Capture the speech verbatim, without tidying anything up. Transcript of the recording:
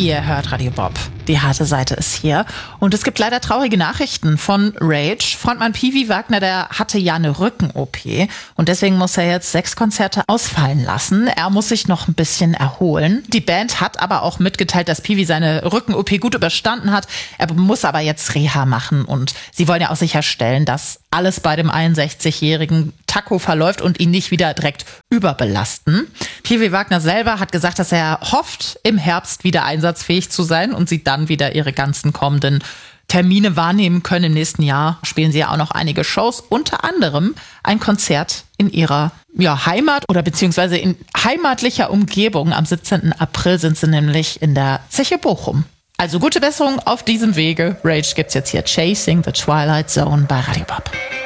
Ihr hört Radio Bob. Die harte Seite ist hier. Und es gibt leider traurige Nachrichten von Rage. Frontmann Peewee Wagner, der hatte ja eine Rücken-O P. Und deswegen muss er jetzt sechs Konzerte ausfallen lassen. Er muss sich noch ein bisschen erholen. Die Band hat aber auch mitgeteilt, dass Peewee seine Rücken-O P gut überstanden hat. Er muss aber jetzt Reha machen. Und sie wollen ja auch sicherstellen, dass alles bei dem einundsechzigjährigen Taco verläuft und ihn nicht wieder direkt überbelasten. Peewee Wagner selber hat gesagt, dass er hofft, im Herbst wieder einsatzfähig zu sein und sie dann wieder ihre ganzen kommenden Termine wahrnehmen können. Im nächsten Jahr spielen sie ja auch noch einige Shows, unter anderem ein Konzert in ihrer ja, Heimat oder beziehungsweise in heimatlicher Umgebung. Am siebzehnten April sind sie nämlich in der Zeche Bochum. Also gute Besserung auf diesem Wege. Rage gibt's jetzt hier Chasing the Twilight Zone bei Radio Bob.